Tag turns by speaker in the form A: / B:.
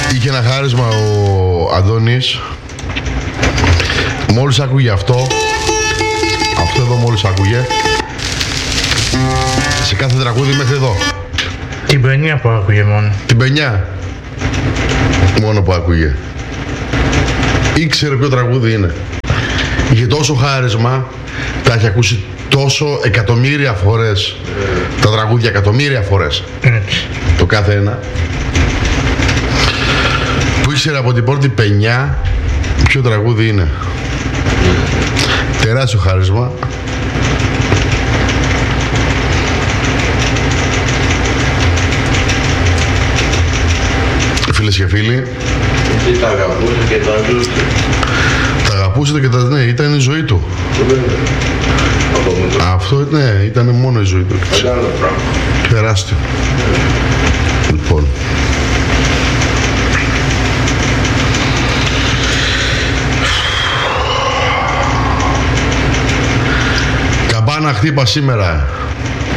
A: Είχε ένα χάρισμα ο Αντώνης. Μόλις άκουγε αυτό εδώ μόλις άκουγε, σε κάθε τραγούδι μέχρι εδώ.
B: Την παινιά που άκουγε μόνο.
A: Την παινιά μόνο που άκουγε. Ήξερε ποιο τραγούδι είναι. Είχε τόσο χάρισμα, τα έχει ακούσει τόσο εκατομμύρια φορές τα τραγούδια, εκατομμύρια φορές. Το κάθε ένα. Που ήξερε από την πρώτη παινιά ποιο τραγούδι είναι. Τεράστιο χάρισμα. Φίλες και φίλοι,
C: Τι τα αγαπούσε και τα αγγλούσε.
A: τα αγαπούσε και τα... ναι, ήταν η ζωή του. Αυτό ναι, ήταν μόνο η ζωή του.
C: Μεγάλο πράγμα.
A: Τεράστιο. Λοιπόν. Καμπάνα χτύπα σήμερα.